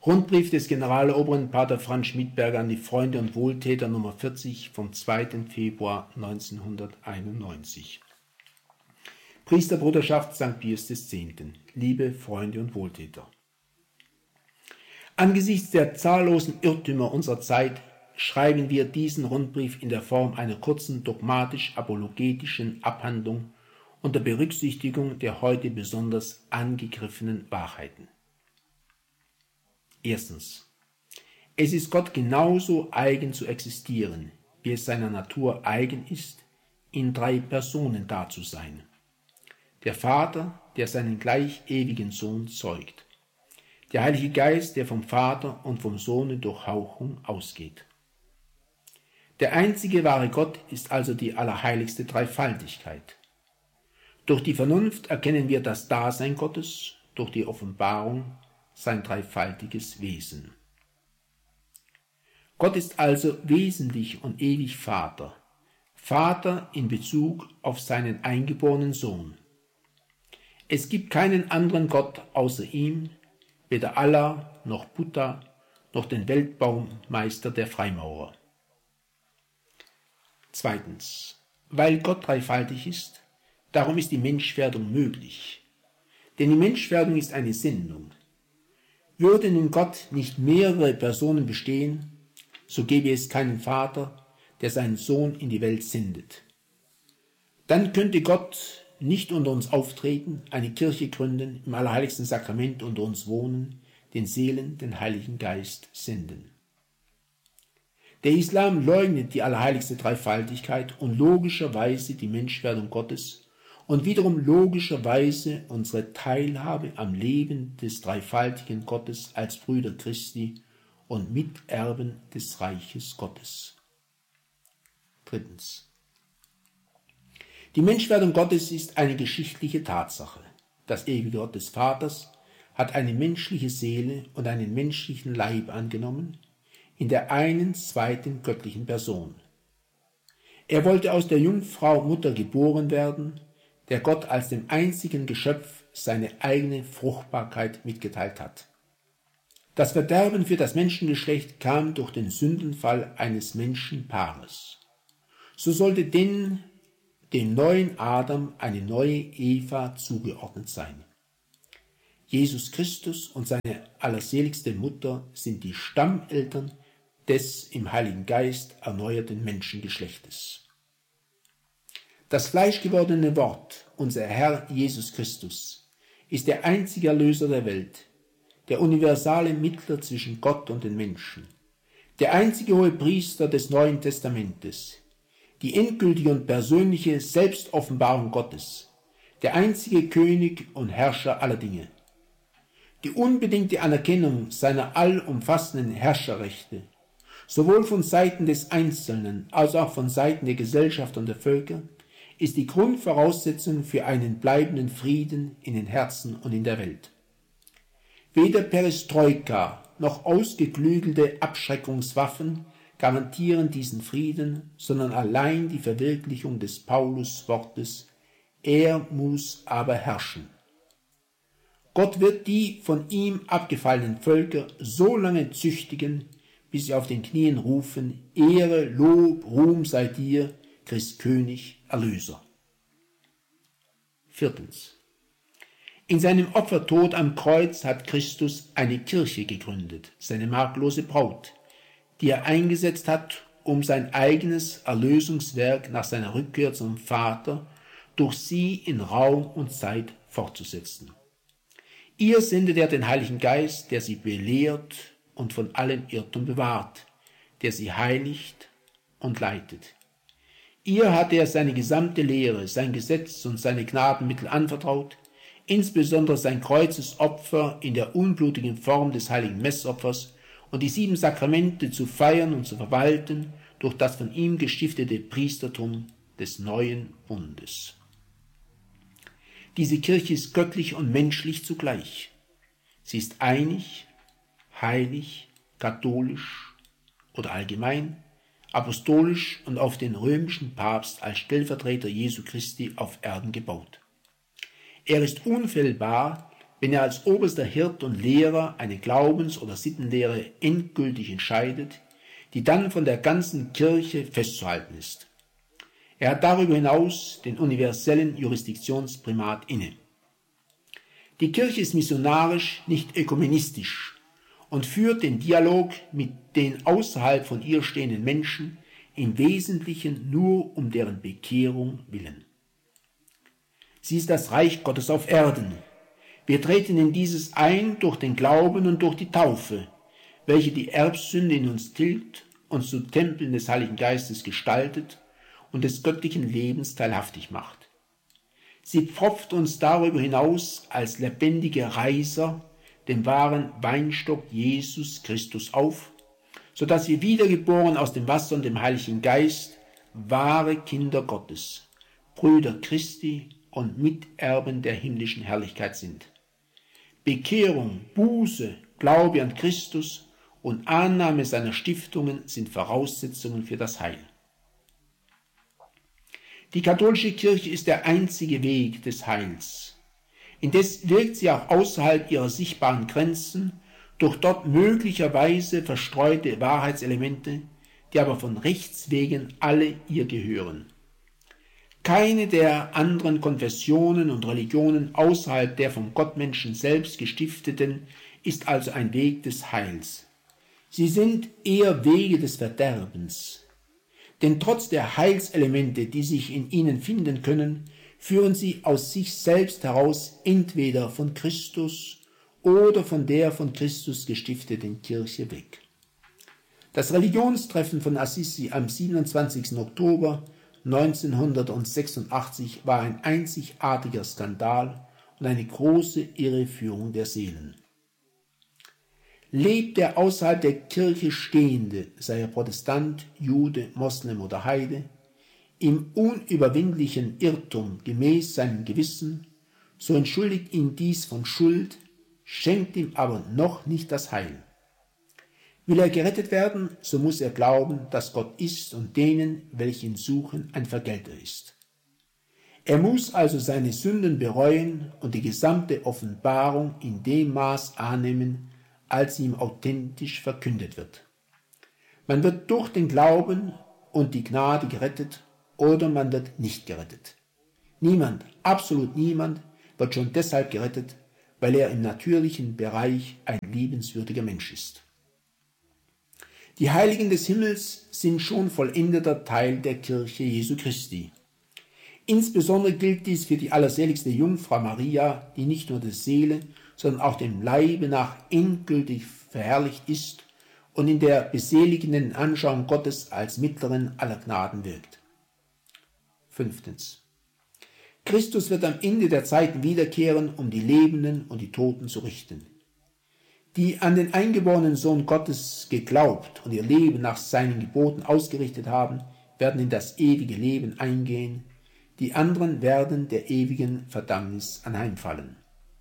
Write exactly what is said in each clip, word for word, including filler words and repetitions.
Rundbrief des Generaloberen Pater Franz Schmidberger an die Freunde und Wohltäter Nummer vierzig vom zweiten Februar neunzehnhunderteinundneunzig. Priesterbruderschaft Sankt Pius X. Liebe Freunde und Wohltäter. Angesichts der zahllosen Irrtümer unserer Zeit schreiben wir diesen Rundbrief in der Form einer kurzen dogmatisch-apologetischen Abhandlung unter Berücksichtigung der heute besonders angegriffenen Wahrheiten. Erstens. Es ist Gott genauso eigen zu existieren, wie es seiner Natur eigen ist, in drei Personen da zu sein. Der Vater, der seinen gleich ewigen Sohn zeugt. Der Heilige Geist, der vom Vater und vom Sohne durch Hauchung ausgeht. Der einzige wahre Gott ist also die allerheiligste Dreifaltigkeit. Durch die Vernunft erkennen wir das Dasein Gottes, durch die Offenbarung sein dreifaltiges Wesen. Gott ist also wesentlich und ewig Vater, Vater in Bezug auf seinen eingeborenen Sohn. Es gibt keinen anderen Gott außer ihm, weder Allah noch Buddha noch den Weltbaumeister der Freimaurer. Zweitens. Weil Gott dreifaltig ist, darum ist die Menschwerdung möglich. Denn die Menschwerdung ist eine Sendung. Würden in Gott nicht mehrere Personen bestehen, so gäbe es keinen Vater, der seinen Sohn in die Welt sendet. Dann könnte Gott nicht unter uns auftreten, eine Kirche gründen, im allerheiligsten Sakrament unter uns wohnen, den Seelen den Heiligen Geist senden. Der Islam leugnet die allerheiligste Dreifaltigkeit und logischerweise die Menschwerdung Gottes und wiederum logischerweise unsere Teilhabe am Leben des dreifaltigen Gottes als Brüder Christi und Miterben des Reiches Gottes. Drittens. Die Menschwerdung Gottes ist eine geschichtliche Tatsache. Das ewige Gott des Vaters hat eine menschliche Seele und einen menschlichen Leib angenommen, in der einen zweiten göttlichen Person. Er wollte aus der Jungfrau Mutter geboren werden, der Gott als dem einzigen Geschöpf seine eigene Fruchtbarkeit mitgeteilt hat. Das Verderben für das Menschengeschlecht kam durch den Sündenfall eines Menschenpaares. So sollte denn dem neuen Adam eine neue Eva zugeordnet sein. Jesus Christus und seine allerseligste Mutter sind die Stammeltern des im Heiligen Geist erneuerten Menschengeschlechtes. Das fleischgewordene Wort, unser Herr Jesus Christus, ist der einzige Erlöser der Welt, der universale Mittler zwischen Gott und den Menschen, der einzige Hohepriester des Neuen Testamentes, die endgültige und persönliche Selbstoffenbarung Gottes, der einzige König und Herrscher aller Dinge. Die unbedingte Anerkennung seiner allumfassenden Herrscherrechte, sowohl von Seiten des Einzelnen als auch von Seiten der Gesellschaft und der Völker, ist die Grundvoraussetzung für einen bleibenden Frieden in den Herzen und in der Welt. Weder Perestroika noch ausgeklügelte Abschreckungswaffen garantieren diesen Frieden, sondern allein die Verwirklichung des Paulus-Wortes, er muss aber herrschen. Gott wird die von ihm abgefallenen Völker so lange züchtigen, bis sie auf den Knien rufen, Ehre, Lob, Ruhm sei dir, Christ König, Erlöser. Viertens. In seinem Opfertod am Kreuz hat Christus eine Kirche gegründet, seine marklose Braut, die er eingesetzt hat, um sein eigenes Erlösungswerk nach seiner Rückkehr zum Vater durch sie in Raum und Zeit fortzusetzen. Ihr sendet er den Heiligen Geist, der sie belehrt und von allem Irrtum bewahrt, der sie heiligt und leitet. Ihr hat er seine gesamte Lehre, sein Gesetz und seine Gnadenmittel anvertraut, insbesondere sein Kreuzesopfer in der unblutigen Form des heiligen Messopfers und die sieben Sakramente zu feiern und zu verwalten durch das von ihm gestiftete Priestertum des neuen Bundes. Diese Kirche ist göttlich und menschlich zugleich. Sie ist einig, heilig, katholisch oder allgemein, apostolisch und auf den römischen Papst als Stellvertreter Jesu Christi auf Erden gebaut. Er ist unfehlbar, wenn er als oberster Hirt und Lehrer eine Glaubens- oder Sittenlehre endgültig entscheidet, die dann von der ganzen Kirche festzuhalten ist. Er hat darüber hinaus den universellen Jurisdiktionsprimat inne. Die Kirche ist missionarisch, nicht ökumenistisch und führt den Dialog mit den außerhalb von ihr stehenden Menschen im Wesentlichen nur um deren Bekehrung willen. Sie ist das Reich Gottes auf Erden. Wir treten in dieses ein durch den Glauben und durch die Taufe, welche die Erbsünde in uns tilgt, uns zu Tempeln des Heiligen Geistes gestaltet und des göttlichen Lebens teilhaftig macht. Sie pfropft uns darüber hinaus als lebendige Reiser den wahren Weinstock Jesus Christus auf, so dass wir wiedergeboren aus dem Wasser und dem Heiligen Geist wahre Kinder Gottes, Brüder Christi und Miterben der himmlischen Herrlichkeit sind. Bekehrung, Buße, Glaube an Christus und Annahme seiner Stiftungen sind Voraussetzungen für das Heil. Die katholische Kirche ist der einzige Weg des Heils. Indes wirkt sie auch außerhalb ihrer sichtbaren Grenzen durch dort möglicherweise verstreute Wahrheitselemente, die aber von Rechts wegen alle ihr gehören. Keine der anderen Konfessionen und Religionen außerhalb der vom Gottmenschen selbst gestifteten ist also ein Weg des Heils. Sie sind eher Wege des Verderbens. Denn trotz der Heilselemente, die sich in ihnen finden können, führen sie aus sich selbst heraus entweder von Christus oder von der von Christus gestifteten Kirche weg. Das Religionstreffen von Assisi am siebenundzwanzigsten Oktober neunzehnhundertsechsundachtzig war ein einzigartiger Skandal und eine große Irreführung der Seelen. Lebt der außerhalb der Kirche Stehende, sei er Protestant, Jude, Moslem oder Heide, im unüberwindlichen Irrtum gemäß seinem Gewissen, so entschuldigt ihn dies von Schuld, schenkt ihm aber noch nicht das Heil. Will er gerettet werden, so muss er glauben, dass Gott ist und denen, welche ihn suchen, ein Vergelter ist. Er muss also seine Sünden bereuen und die gesamte Offenbarung in dem Maß annehmen, als sie ihm authentisch verkündet wird. Man wird durch den Glauben und die Gnade gerettet oder man wird nicht gerettet. Niemand, absolut niemand, wird schon deshalb gerettet, weil er im natürlichen Bereich ein liebenswürdiger Mensch ist. Die Heiligen des Himmels sind schon vollendeter Teil der Kirche Jesu Christi. Insbesondere gilt dies für die allerseligste Jungfrau Maria, die nicht nur der Seele, sondern auch dem Leibe nach endgültig verherrlicht ist und in der beseligenden Anschauung Gottes als Mittlerin aller Gnaden wirkt. Fünftens. Christus wird am Ende der Zeiten wiederkehren, um die Lebenden und die Toten zu richten. Die an den eingeborenen Sohn Gottes geglaubt und ihr Leben nach seinen Geboten ausgerichtet haben, werden in das ewige Leben eingehen, die anderen werden der ewigen Verdammnis anheimfallen.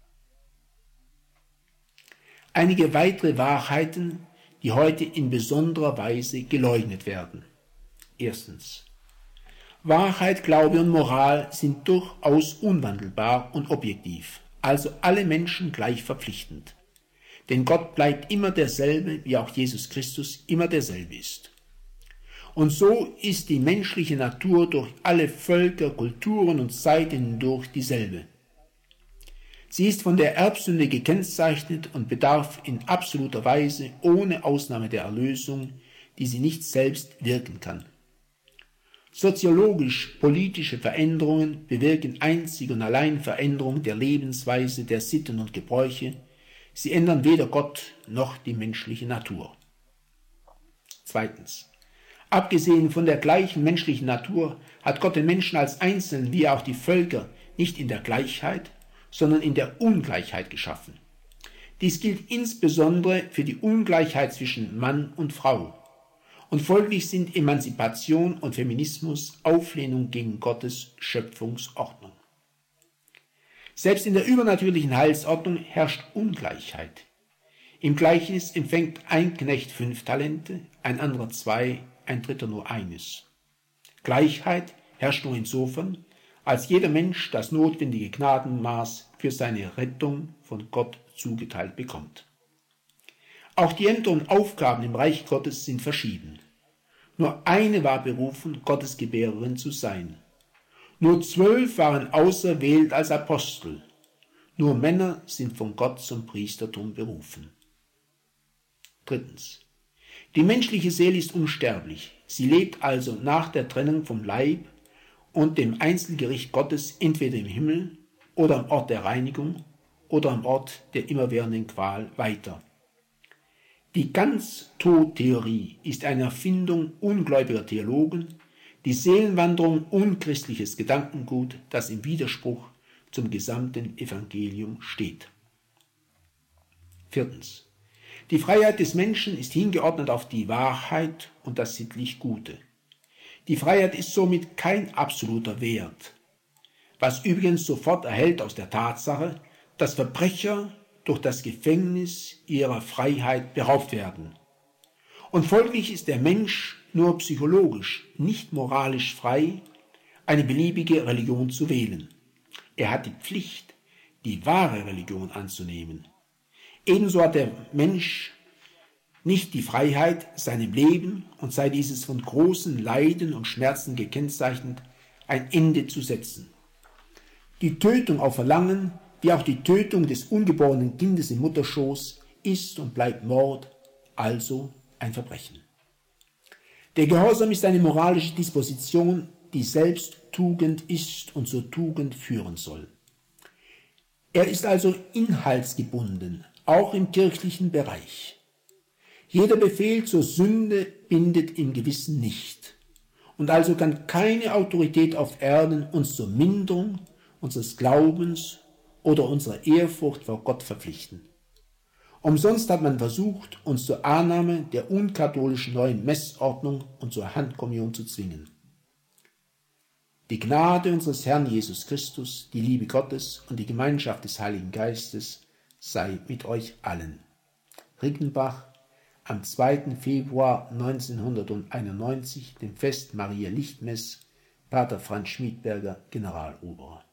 Einige weitere Wahrheiten, die heute in besonderer Weise geleugnet werden. Erstens. Wahrheit, Glaube und Moral sind durchaus unwandelbar und objektiv, also alle Menschen gleich verpflichtend. Denn Gott bleibt immer derselbe, wie auch Jesus Christus immer derselbe ist. Und so ist die menschliche Natur durch alle Völker, Kulturen und Zeiten hindurch dieselbe. Sie ist von der Erbsünde gekennzeichnet und bedarf in absoluter Weise ohne Ausnahme der Erlösung, die sie nicht selbst wirken kann. Soziologisch-politische Veränderungen bewirken einzig und allein Veränderung der Lebensweise, der Sitten und Gebräuche. Sie ändern weder Gott noch die menschliche Natur. Zweitens. Abgesehen von der gleichen menschlichen Natur hat Gott den Menschen als Einzelnen wie auch die Völker nicht in der Gleichheit, sondern in der Ungleichheit geschaffen. Dies gilt insbesondere für die Ungleichheit zwischen Mann und Frau. Und folglich sind Emanzipation und Feminismus Auflehnung gegen Gottes Schöpfungsordnung. Selbst in der übernatürlichen Heilsordnung herrscht Ungleichheit. Im Gleichnis empfängt ein Knecht fünf Talente, ein anderer zwei, ein dritter nur eines. Gleichheit herrscht nur insofern, als jeder Mensch das notwendige Gnadenmaß für seine Rettung von Gott zugeteilt bekommt. Auch die Ämter und Aufgaben im Reich Gottes sind verschieden. Nur eine war berufen, Gottes Gebärerin zu sein. Nur zwölf waren auserwählt als Apostel. Nur Männer sind von Gott zum Priestertum berufen. Drittens. Die menschliche Seele ist unsterblich. Sie lebt also nach der Trennung vom Leib und dem Einzelgericht Gottes entweder im Himmel oder am Ort der Reinigung oder am Ort der immerwährenden Qual weiter. Die Ganz-Tod-Theorie ist eine Erfindung ungläubiger Theologen, die Seelenwanderung unchristliches Gedankengut, das im Widerspruch zum gesamten Evangelium steht. Viertens. Die Freiheit des Menschen ist hingeordnet auf die Wahrheit und das sittlich Gute. Die Freiheit ist somit kein absoluter Wert, was übrigens sofort erhellt aus der Tatsache, dass Verbrecher durch das Gefängnis ihrer Freiheit beraubt werden. Und folglich ist der Mensch nur psychologisch, nicht moralisch frei, eine beliebige Religion zu wählen. Er hat die Pflicht, die wahre Religion anzunehmen. Ebenso hat der Mensch nicht die Freiheit, seinem Leben, und sei dieses von großen Leiden und Schmerzen gekennzeichnet, ein Ende zu setzen. Die Tötung auf Verlangen, wie auch die Tötung des ungeborenen Kindes im Mutterschoß, ist und bleibt Mord, also ein Verbrechen. Der Gehorsam ist eine moralische Disposition, die selbst Tugend ist und zur Tugend führen soll. Er ist also inhaltsgebunden, auch im kirchlichen Bereich. Jeder Befehl zur Sünde bindet im Gewissen nicht. Und also kann keine Autorität auf Erden uns zur Minderung unseres Glaubens oder unserer Ehrfurcht vor Gott verpflichten. Umsonst hat man versucht, uns zur Annahme der unkatholischen neuen Messordnung und zur Handkommunion zu zwingen. Die Gnade unseres Herrn Jesus Christus, die Liebe Gottes und die Gemeinschaft des Heiligen Geistes sei mit euch allen. Riggenbach, am zweiten Februar neunzehnhunderteinundneunzig, dem Fest Maria Lichtmess, Pater Franz Schmidberger, Generalober.